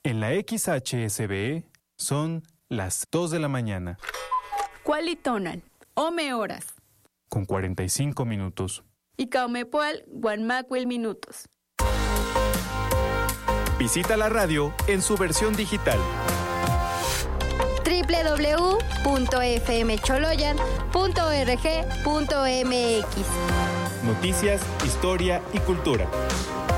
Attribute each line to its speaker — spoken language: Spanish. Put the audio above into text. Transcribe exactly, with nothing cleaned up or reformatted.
Speaker 1: En la X H S B son las dos de la mañana.
Speaker 2: Cualitonal, ome horas.
Speaker 1: Con cuarenta y cinco minutos.
Speaker 2: Y caumepoal, guanmacuil minutos.
Speaker 1: Visita la radio en su versión digital.
Speaker 3: doble u doble u doble u punto f m choloyan punto org punto m x.
Speaker 1: Noticias, historia y cultura.